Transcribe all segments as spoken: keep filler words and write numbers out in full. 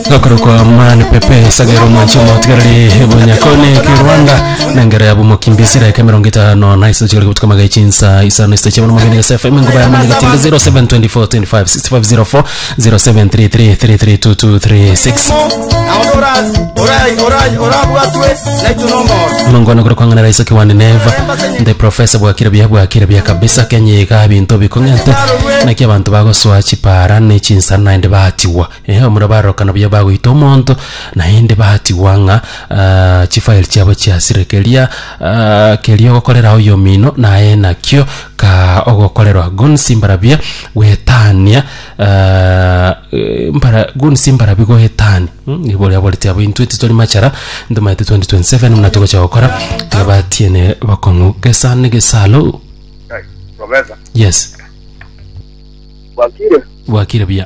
Gakorokwa mani pepe sagero mwanchimo tigarali bonyakone ki Rwanda nangere abo mukimbisira ya mirongo itano na isa chikali kutuka magai chinsa isa no istache mwana mageni S F M ngubaya mani gatinga zero seven two four two five six five zero four zero seven three three three three two two three six. Mangwana kura kwangana raisa kiwani neva the professor bwa kirabia bwa kirabia kabisa kenye ka bintu bikongente na kia bantu bago swachi para ne chinsa na inde batiwa eh murabaro kana bya bago itomonto na inde batiwa nga uh, chifail cyabo cyasirekelia uh, kelio gokorera uyo mino na ena kyo ka ogokorerwa gun simbarabia wetania uh, mpara gun simbarabia go hetani ibole abole tyabo in twenty twenty machara nduma twenty twenty-seven mnatoka cha okora tabatiene bakongu kesane gesalo. Professor. Yes. Wakire. Wakire bia.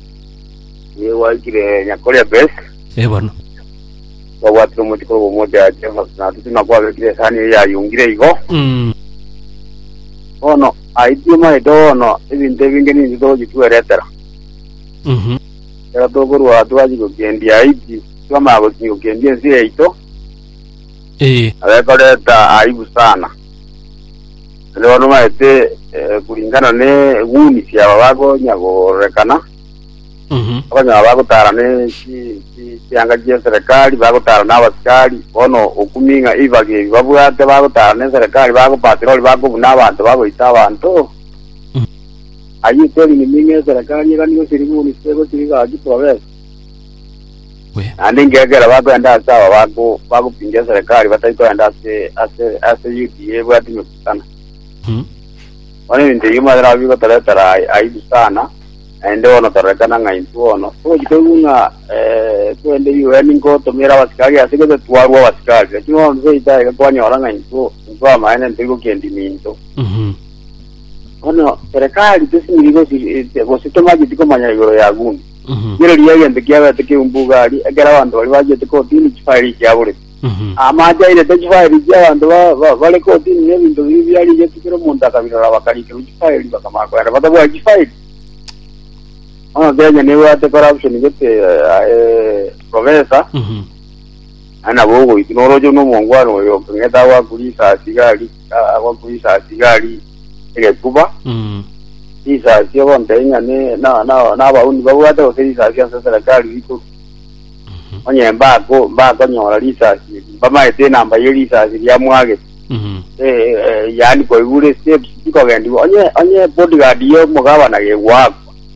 Ye wakire nyakolia best. Eh bwana. Wa watu mutiko mmoja jema na tunakuwa kile sani ya yungire igo. Mm. Ono aitima edono ibinte bingeni ndo jitueretera. Mhm. Era togoro watu aji kugendia aiti kama abo kugendia zile ito. Eh. Abekoleta aibu sana. Leo no maete kulingana ne guni cia bago nyagorekana. Mhm. Abanya bago tarane ki kianga je serikali bago tarana abasikali ono okuminga ibage babwate bago tarane serikali bago patrol bago buna abantu bago itabantu. Ayi toli ni minga serikali kandi yo sirimu ni sego siriga agitwabe. We. Andi ngegera bago enda sawa bago bago pinga serikali bataito enda se ase ase U D A bwati mukana. Mhm. Wani ndi madara bigo taretara aibu sana. Ende ono tarekana ngaintu ono. So jitunga eh twende U N ngo tomera wasikali asige tuwarwa wasikali. Lakini ono ita kwanya oranga ngaintu kwa maana ndigo kendi minto. Mhm. Ono serikali tesi niligo gositoma gitiko manyagoro ya gundi. Mhm. Yero liya ndekia bateke umbugali agera abantu bali baje teko tini chifari cyabure. Mhm. Amaja ile tachifari cy'abantu bale ko tini nebintu bibi ali yetikiro munda kabira bakali kiro chifari bakamakwa batabwa chifari. Ono byaje ne wate corruption gete eh professor. Mhm. Ana bogo itinorojo no mongwaro yo ngeta wa kulisa sigari wa kulisa sigari ile kuba. Mhm. Isa sio kontenya ne na na na ba uni babu ata ofisa sia serikali iko. Onye mbako mbako nyora lisa bama ete namba yelisa ya mwage. Mhm. Eh yani ko igure steps iko gendi onye onye bodyguard yo mugaba na ye wako.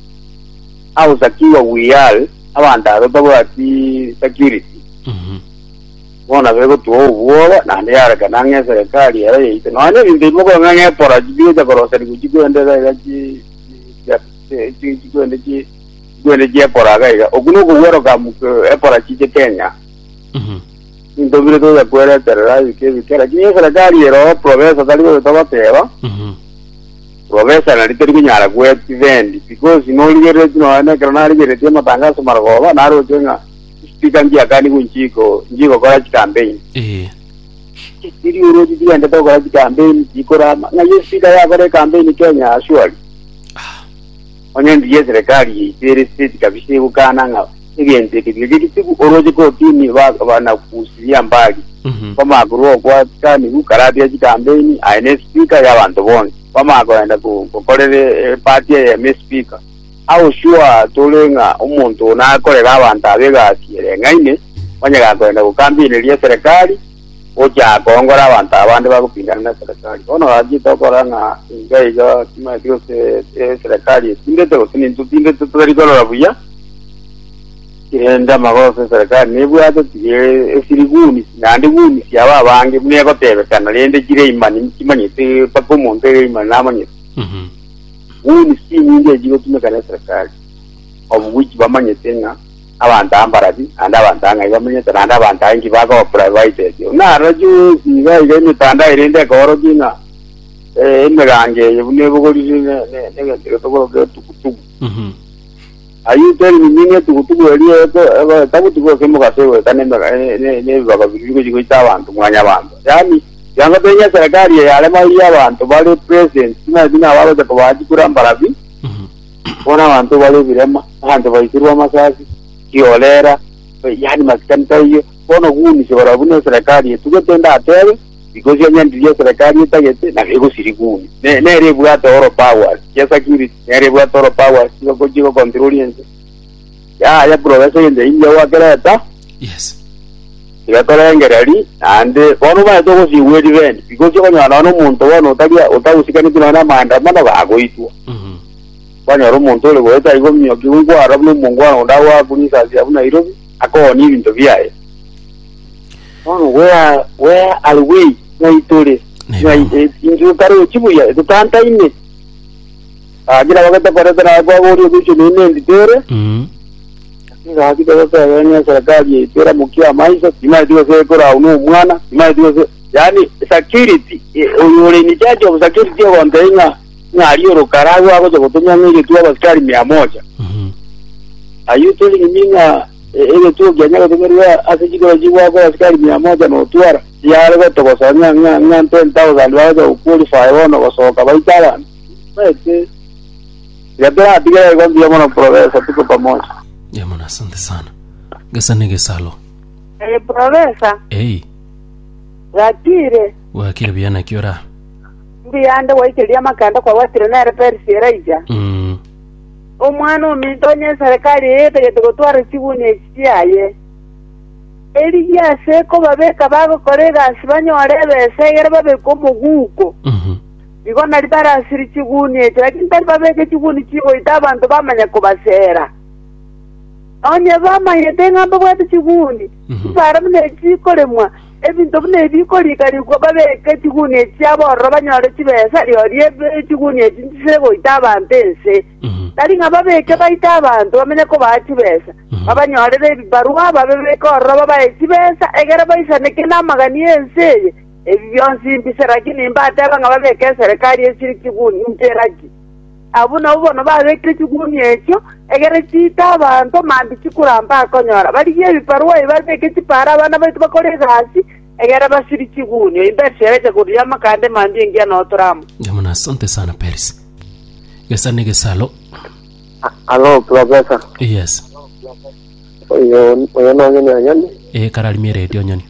Au sakiwa wiyal abanda robo ati security. Mhm. Bona bego tuo uwo na ndara kana nge serikali era yite no ane bindi moko nge pora jibiyo ja korosa ni kujigo ndeza gaji ya ji jigo ndji jigo ndji pora ga oguno ko wero ga mu e pora chije Kenya. Mhm. Ndo bile to ya kwera tera ke bikera ni serikali ero professor daligo to bateba. Mhm. Professor na literi kunyara kwe vendi because no ligere no ane kana ligere tema tangazo margoba na ro jenga speaker ngia kani kunjiko njiko kwa campaign. Eh. Siri uroji dia ndata kwa campaign jikora na ye speaker ya kwa campaign Kenya ashwali. Onye ndiye serikali ipere state kabisa ukana nga igende kigigi siku uroji ko tini ba bana kusilia mbali. Mhm. Kama agro kwa kani ukarabia campaign ane speaker ya bantu bonse. Kama agoenda ku kokorere party ya me speaker. Au sure tolenga umuntu nakorera abantu abega asire ngaine wanyaga kwenda kukambine liye serikali oja kongora abantu abandi bakupingana na serikali ono ajito koranga ingaiga kima diose serikali tinde to tinde tinde to tari kolora buya kirenda magose serikali nebwa to tiye esiriguni nandi guni siaba bange mune ko tebe kana lende kire imani kimanyite pakomonte imani namanye. Mhm. Uni si nyinge jigo tumekana serikali obu which bamanyete nga abantu ambarabi anda abantu anga bamanyete anda abantu angi baka private na raju siga ile mitanda irende koro dina eh imegange yebune bogori ne ne ne to ko tukutuku. Mhm. Ayu tell me ninge tukutuku eliye to tabu tuko kemo kasewe tane ne ne baka bigo jigo itabantu mwanya abantu yani yanga tenya serikali ya ale mali abantu bali president sina dina walo de kwaji kurambarabi. Mhm. Bona abantu bali birema abantu bayisirwa masasi kiolera yani masikani hiyo bono guni sibara buno serikali tugetenda atebe because yanyandiye serikali itagete na ego siriguni ne ne rebu ata oro power ya security ne rebu ata oro power sio gojigo control yenze ya ya progress yenze inja wa kereta yes igakora ngerari ande bono ba to si wedi ben because yo nyana no muntu wono utagia utagusikani kuna maandamano bagoitwa mhm banya ro muntu le goeta igo myo kiungo arabu mungwa ndawa kunisa sia buna Nairobi ako ni bintu byae bono where where are we naitore inju karo chibuya tutanta ine agira bagata pareta na kwa bori bicho nene nditere mhm nga kida kwa yana serikali itera mukia maisha imai dio se kora unu mwana imai dio se yani security uyore ni jaji of security wa ndenga ngari ro karagu ago jo kutumia ngiri tu askari mia moja mhm ayu telling me nga ile tu ganya kutumia asijiko jiwa kwa askari mia moja no tuara ya algo to kosanya nga nga ten thousand wa qualify wono kosoka baitala bete ya tena diga kwa ndio mwana progresa tuko pamoja. Jamani, asante sana. Gesane gesalo. Eh, profesa. Eh. Gatire. Wakire biyana kiora. Biyande waikelia makanda kwa watire na repair siraija. Mm. Omwana omintonye serikali yete getogotwara kibuni ekiaye. Eri ya seko babeka bago korega sibanyore besegere babeko muguko. Mhm. Bigo nari barasiri kibuni ekyo lakini tari babeke kibuni kigo itabantu bamanya kubasera. Onye bamanye tengambe bwete kibuni. Bara mune kikoremwa ebintu bune bikorikari ko babeke kibuni ekyabo banyore kibesa lyori kibuni ekindisego itabantu ense. Tari ngababeke baita abantu bamenye ko bakibesa. Abanyorere bibaruwa babebeko roba bayikibesa egera bayisane kinamagani ense. Ebi byonsi mbisera kinimba ataba ngababeke serikali esiri kibuni interagi. Abuna ubona babeke kibuni ekyo egera kita abantu mandi kikuramba akonyora bali ye bibaruwa babeke kipara abana baitu bakore gasi egera basiri kibuni imbersere kuriya makande mandi ngia no turamu. Jamani, asante sana Paris. Gesane gesalo. Hello, professor. Yes. Oyo oyo no nyanya nyani. Eh, karali mi radio nyani.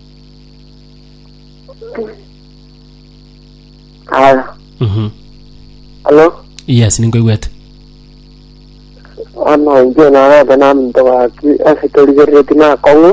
Ah. Mhm. Hello. Yes, ningo iwet. Ano nje na na na mtoka ki asitori retina kongo.